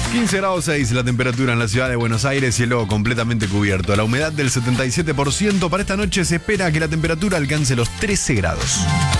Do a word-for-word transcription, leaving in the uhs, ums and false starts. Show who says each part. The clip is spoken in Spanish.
Speaker 1: quince grados seis la temperatura en la ciudad de Buenos Aires, cielo completamente cubierto. La humedad del setenta y siete por ciento. Para esta noche se espera que la temperatura alcance los trece grados.